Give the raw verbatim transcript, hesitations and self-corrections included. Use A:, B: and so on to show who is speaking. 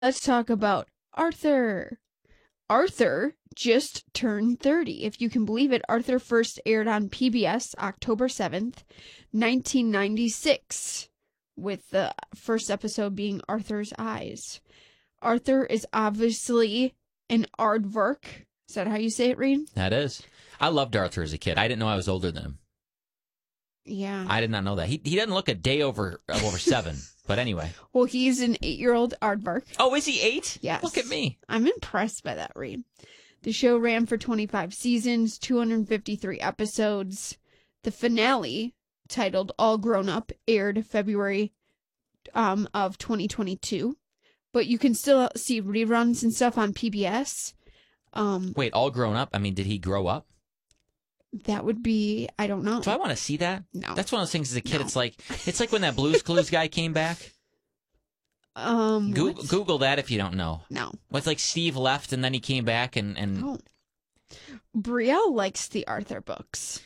A: let's talk about Arthur. Arthur just turned thirty. If you can believe it, Arthur first aired on P B S October seventh, nineteen ninety-six, with the first episode being Arthur's Eyes. Arthur is obviously an aardvark. Is that how you say it, Reed?
B: That is. I loved Arthur as a kid. I didn't know I was older than him.
A: Yeah.
B: I did not know that. He he doesn't look a day over over seven. But anyway.
A: Well, he's an eight-year-old aardvark.
B: Oh, is he eight?
A: Yes.
B: Look at me.
A: I'm impressed by that, Reed. The show ran for twenty-five seasons, two hundred fifty-three episodes. The finale, titled All Grown Up, aired February um, of twenty twenty-two. But you can still see reruns and stuff on P B S. Um,
B: Wait, All Grown Up? I mean, did he grow up?
A: That would be, I don't know.
B: Do I want to see that?
A: No.
B: That's one of those things as a kid.
A: No.
B: It's like it's like when that Blue's Clues guy came back.
A: Um,
B: Go-
A: what?
B: Google that if you don't know.
A: No.
B: It's like Steve left and then he came back and... and...
A: Oh. Brielle likes the Arthur books.